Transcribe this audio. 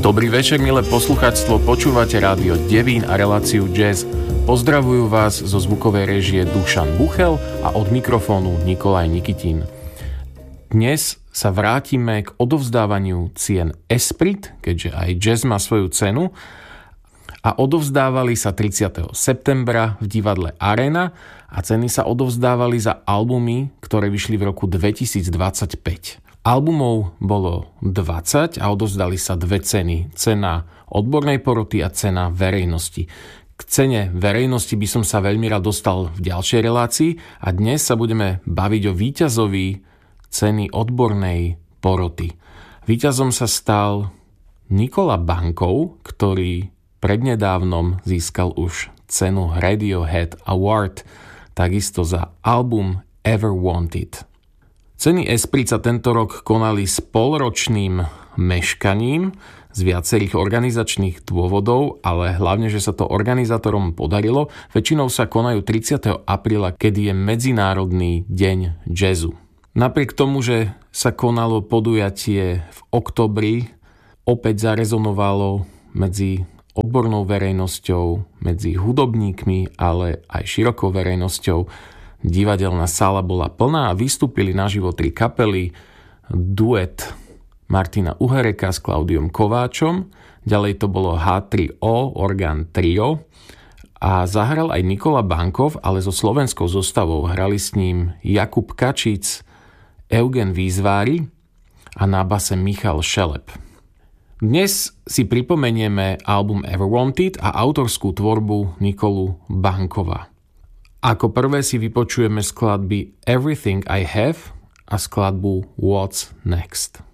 Dobrý večer, milé poslucháctvo, počúvate rádio Devín a reláciu Jazz. Pozdravujú vás zo zvukovej réžie Dušan Buchel a od mikrofónu Nikolaj Nikitín. Dnes sa vrátime k odovzdávaniu cien Esprit, keďže aj jazz má svoju cenu, a odovzdávali sa 30. septembra v divadle Arena a ceny sa odovzdávali za albumy, ktoré vyšli v roku 2025. Albumov bolo 20 a odovzdali sa dve ceny. Cena odbornej poroty a cena verejnosti. K cene verejnosti by som sa veľmi rád dostal v ďalšej relácii a dnes sa budeme baviť o víťazovi ceny odbornej poroty. Víťazom sa stal Nikola Bankov, ktorý prednedávnom získal už cenu Radiohead Award, takisto za album Ever Wanted. Ceny Esprit sa tento rok konali s polročným meškaním z viacerých organizačných dôvodov, ale hlavne, že sa to organizátorom podarilo. Väčšinou sa konajú 30. apríla, kedy je Medzinárodný deň jazzu. Napriek tomu, že sa konalo podujatie v októbri, opäť zarezonovalo medzi odbornou verejnosťou, medzi hudobníkmi, ale aj širokou verejnosťou. Divadelná sála bola plná a vystúpili naživo 3 kapely, duet Martina Uhereka s Klaudiom Kováčom, ďalej to bolo H3O, orgán trio a zahral aj Nikola Bankov, ale so slovenskou zostavou hrali s ním Jakub Kačic, Eugen Výzvári a na base Michal Šelep. Dnes si pripomenieme album Ever Wanted a autorskú tvorbu Nikolu Bankova. Ako prvé si vypočujeme skladby Everything I Have a skladbu What's Next.